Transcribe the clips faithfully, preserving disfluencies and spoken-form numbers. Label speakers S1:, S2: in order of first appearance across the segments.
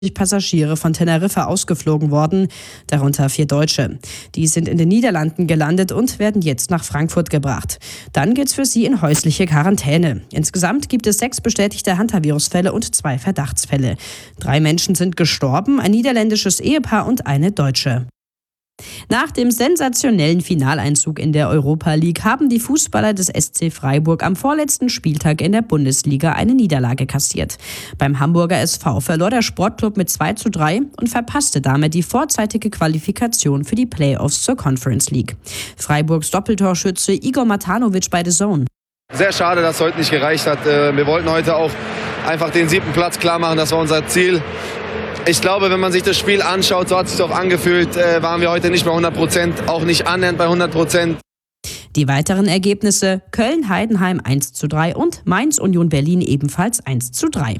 S1: Passagiere von Teneriffa ausgeflogen worden, darunter vier Deutsche. Die sind in den Niederlanden gelandet und werden jetzt nach Frankfurt gebracht. Dann geht's für sie in häusliche Quarantäne. Insgesamt gibt es sechs bestätigte Hantavirus-Fälle und zwei Verdachtsfälle. Drei Menschen sind gestorben, ein niederländisches Ehepaar und eine Deutsche. Nach dem sensationellen Finaleinzug in der Europa League haben die Fußballer des S C Freiburg am vorletzten Spieltag in der Bundesliga eine Niederlage kassiert. Beim Hamburger S V verlor der Sportclub mit zwei zu drei und verpasste damit die vorzeitige Qualifikation für die Playoffs zur Conference League. Freiburgs Doppeltorschütze Igor Matanovic bei The Zone.
S2: Sehr schade, dass es heute nicht gereicht hat. Wir wollten heute auch einfach den siebten Platz klar machen, das war unser Ziel. Ich glaube, wenn man sich das Spiel anschaut, so hat es sich auch angefühlt, äh, waren wir heute nicht bei hundert Prozent, auch nicht annähernd bei hundert Prozent.
S1: Die weiteren Ergebnisse: Köln-Heidenheim eins zu drei und Mainz-Union Berlin ebenfalls eins zu drei.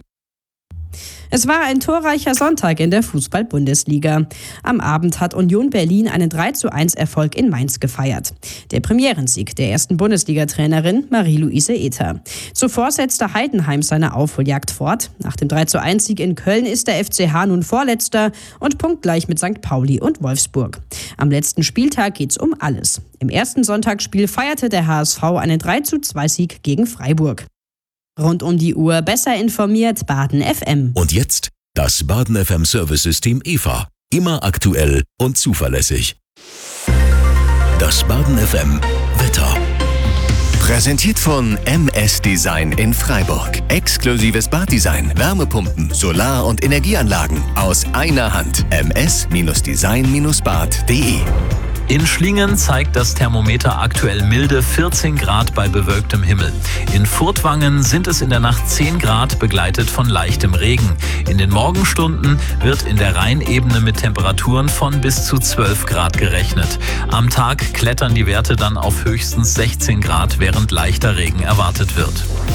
S1: Es war ein torreicher Sonntag in der Fußball-Bundesliga. Am Abend hat Union Berlin einen drei zu eins Erfolg in Mainz gefeiert. Der Premierensieg der ersten Bundesliga-Trainerin Marie-Louise Ether. Zuvor setzte Heidenheim seine Aufholjagd fort. Nach dem drei zu eins Sieg in Köln ist der F C H nun Vorletzter und punktgleich mit Sankt Pauli und Wolfsburg. Am letzten Spieltag geht's um alles. Im ersten Sonntagsspiel feierte der H S V einen drei zu zwei Sieg gegen Freiburg. Rund um die Uhr besser informiert Baden F M.
S3: Und jetzt das Baden F M Service-System E V A. Immer aktuell und zuverlässig. Das Baden F M Wetter.
S4: Präsentiert von M S Design in Freiburg. Exklusives Baddesign, Wärmepumpen, Solar- und Energieanlagen aus einer Hand. m s Design bad punkt de.
S5: In Schlingen zeigt das Thermometer aktuell milde vierzehn Grad bei bewölktem Himmel. In Furtwangen sind es in der Nacht zehn Grad, begleitet von leichtem Regen. In den Morgenstunden wird in der Rheinebene mit Temperaturen von bis zu zwölf Grad gerechnet. Am Tag klettern die Werte dann auf höchstens sechzehn Grad, während leichter Regen erwartet wird.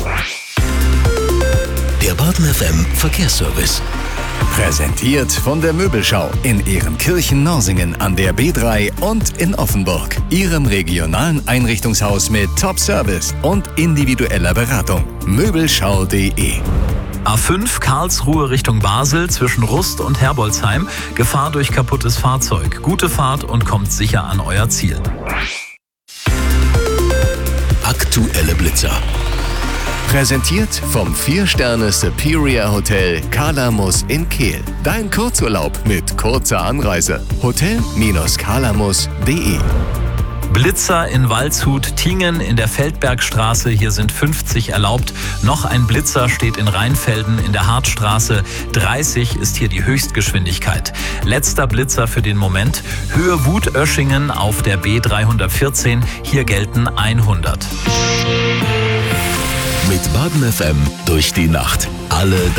S3: Der Baden F M Verkehrsservice.
S4: Präsentiert von der Möbelschau in Ehrenkirchen-Norsingen an der B drei und in Offenburg. Ihrem regionalen Einrichtungshaus mit Top-Service und individueller Beratung. Möbelschau punkt de.
S5: A fünf Karlsruhe Richtung Basel zwischen Rust und Herbolzheim. Gefahr durch kaputtes Fahrzeug. Gute Fahrt und kommt sicher an euer Ziel.
S3: Aktuelle Blitzer.
S4: Präsentiert vom vier Sterne Superior Hotel Calamus in Kehl. Dein Kurzurlaub mit kurzer Anreise. hotel calamus punkt de.
S5: Blitzer in Waldshut, Tingen in der Feldbergstraße, hier sind fünfzig erlaubt. Noch ein Blitzer steht in Rheinfelden in der Hartstraße, dreißig ist hier die Höchstgeschwindigkeit. Letzter Blitzer für den Moment, Höhe Wut-Oeschingen auf der B dreihundertvierzehn, hier gelten hundert.
S3: Mit Baden F M durch die Nacht. Alle